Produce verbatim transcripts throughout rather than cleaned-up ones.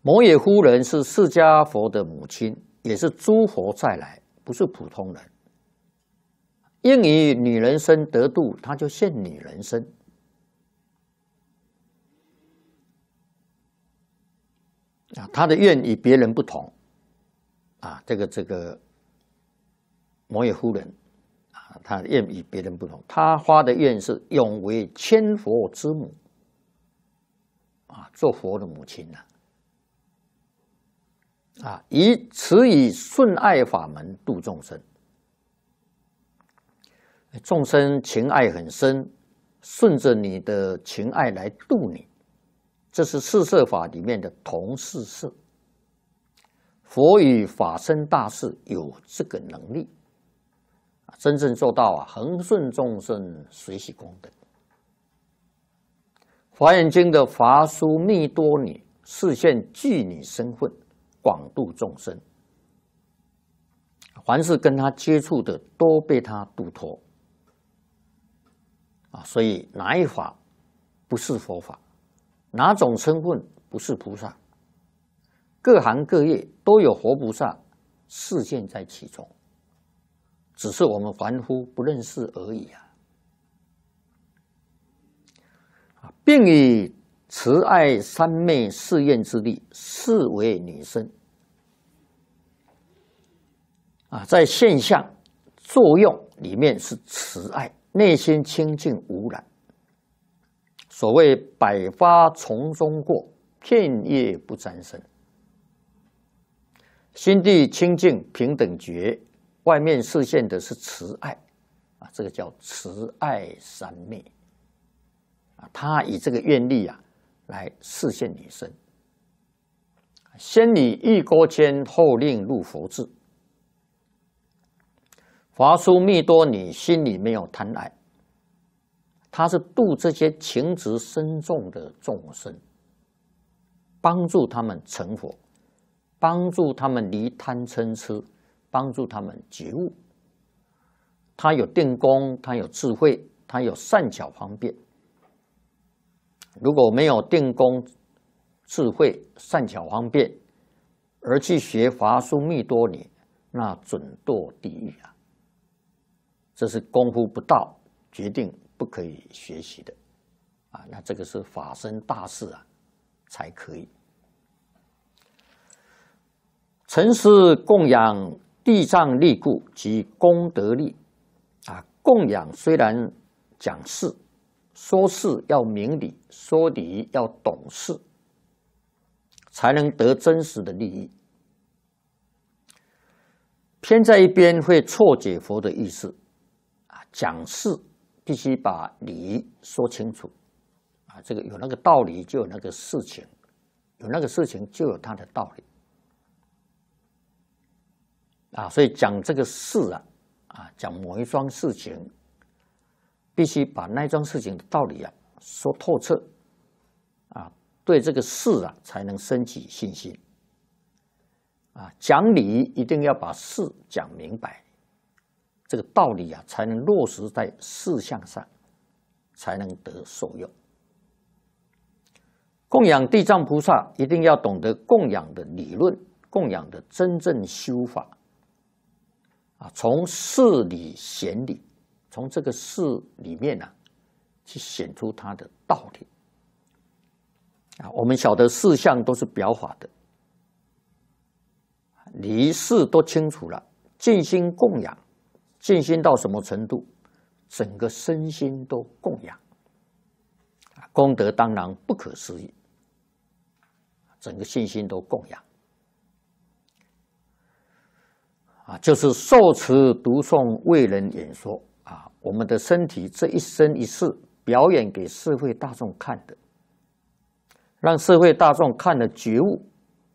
摩耶夫人是释迦佛的母亲，也是诸佛再来，不是普通人。应以女人身得度，她就现女人身。啊，她的愿与别人不同。啊，这个这个摩耶夫人啊，她的愿与别人不同，她发的愿是永为千佛之母。啊，做佛的母亲呐。啊，以此以顺爱法门度众生，众生情爱很深，顺着你的情爱来度你，这是四摄法里面的同四摄。佛与法身大士有这个能力，真正做到啊，恒顺众生，随喜功德。华严经的法书密多女示现具女身份，广度众生，凡是跟他接触的都被他度脱啊！所以哪一法不是佛法？哪种身份不是菩萨？各行各业都有活菩萨示现在其中，只是我们凡夫不认识而已啊！并以慈爱三昧誓愿之力，视为女身啊，在现象作用里面是慈爱，内心清净无染。所谓百花丛中过，片叶不沾身。心地清净平等觉，外面示现的是慈爱啊，这个叫慈爱三昧啊，他以这个愿力啊。来示现女身，先以欲钩牵，后令入佛智。华书密多女心里没有贪爱，她是度这些情执深重的众生，帮助他们成佛，帮助他们离贪嗔痴，帮助他们觉悟。她有定功，她有智慧，她有善巧方便。如果没有定功、智慧、善巧方便，而去学华书密多女，那准堕地狱啊！这是功夫不到，决定不可以学习的啊！那这个是法身大士啊，才可以。诚实供养地藏力故及功德力啊！供养虽然讲事。说事要明理，说理要懂事，才能得真实的利益。偏在一边会错解佛的意思啊！讲事必须把理说清楚啊！这个有那个道理，就有那个事情；有那个事情，就有它的道理啊！所以讲这个事啊，啊，讲某一桩事情。必须把那桩事情的道理啊说透彻，啊，对这个事啊才能升起信心。啊，讲理一定要把事讲明白，这个道理啊才能落实在事项上，才能得受用。供养地藏菩萨一定要懂得供养的理论，供养的真正修法。啊，从事理显理。从这个事里面呢、啊，去显出它的道理啊。我们晓得事项都是表法的，理事都清楚了，尽心供养，尽心到什么程度？整个身心都供养，功德当然不可思议，整个信心都供养啊，就是受持读诵为人演说。啊，我们的身体这一生一世表演给社会大众看的，让社会大众看了觉悟。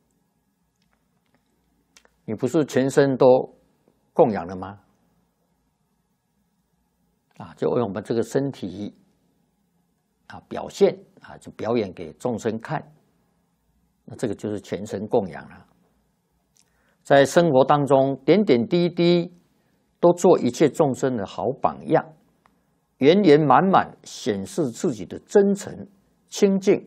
你不是全身都供养了吗？啊，就为我们这个身体啊表现啊，就表演给众生看，那这个就是全身供养了。在生活当中，点点滴滴。都做一切众生的好榜样，圆圆满满显示自己的真诚、清净、